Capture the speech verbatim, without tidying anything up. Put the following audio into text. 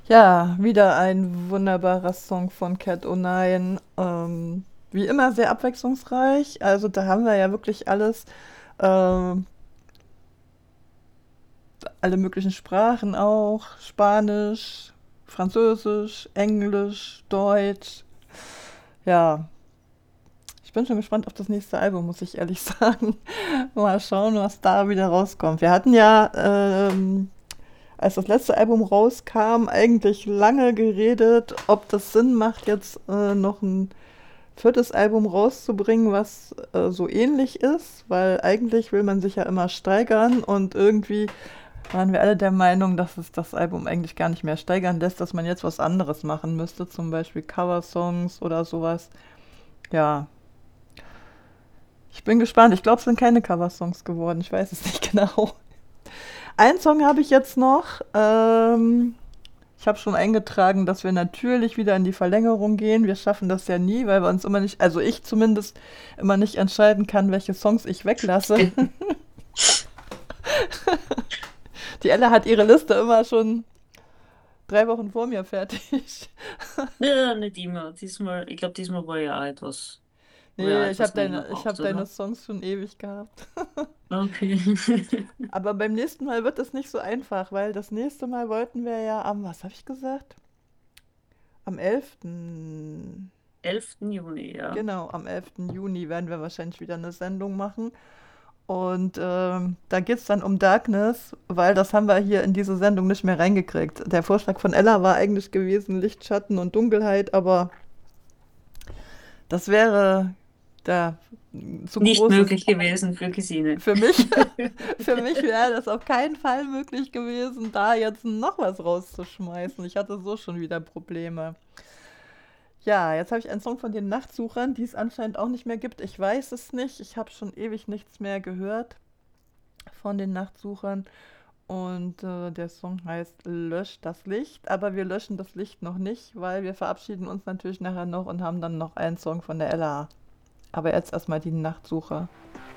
Ja, wieder ein wunderbarer Song von Cat O'Neill. Ähm, wie immer sehr abwechslungsreich. Also da haben wir ja wirklich alles, ähm, alle möglichen Sprachen auch. Spanisch, Französisch, Englisch, Deutsch. Ja, ich bin schon gespannt auf das nächste Album, muss ich ehrlich sagen. Mal schauen, was da wieder rauskommt. Wir hatten ja ähm, als das letzte Album rauskam, eigentlich lange geredet, ob das Sinn macht, jetzt äh, noch ein viertes Album rauszubringen, was äh, so ähnlich ist, weil eigentlich will man sich ja immer steigern und irgendwie waren wir alle der Meinung, dass es das Album eigentlich gar nicht mehr steigern lässt, dass man jetzt was anderes machen müsste, zum Beispiel Coversongs oder sowas. Ja, ich bin gespannt. Ich glaube, es sind keine Coversongs geworden. Ich weiß es nicht genau. Einen Song habe ich jetzt noch. Ähm, Ich habe schon eingetragen, dass wir natürlich wieder in die Verlängerung gehen. Wir schaffen das ja nie, weil wir uns immer nicht, also ich zumindest immer nicht entscheiden kann, welche Songs ich weglasse. Die Ella hat ihre Liste immer schon drei Wochen vor mir fertig. Ja, nicht immer. Diesmal, ich glaube, diesmal war ja auch etwas, war ja auch Nee, ich habe etwas länger deine, ich hab braucht, deine oder? Songs schon ewig gehabt. Okay. Aber beim nächsten Mal wird es nicht so einfach, weil das nächste Mal wollten wir ja am, was habe ich gesagt? Am elften. elften Juni, ja. Genau, am elften Juni werden wir wahrscheinlich wieder eine Sendung machen. Und ähm, da geht es dann um Darkness, weil das haben wir hier in diese Sendung nicht mehr reingekriegt. Der Vorschlag von Ella war eigentlich gewesen, Licht, Schatten und Dunkelheit, aber das wäre da zu Nicht großes. möglich gewesen für Gesine. Für mich, für mich wäre das auf keinen Fall möglich gewesen, da jetzt noch was rauszuschmeißen. Ich hatte so schon wieder Probleme. Ja, jetzt habe ich einen Song von den Nachtsuchern, die es anscheinend auch nicht mehr gibt. Ich weiß es nicht. Ich habe schon ewig nichts mehr gehört von den Nachtsuchern. Und äh, der Song heißt Löscht das Licht, aber wir löschen das Licht noch nicht, weil wir verabschieden uns natürlich nachher noch und haben dann noch einen Song von der Ella. Aber jetzt erstmal die Nachtsucher.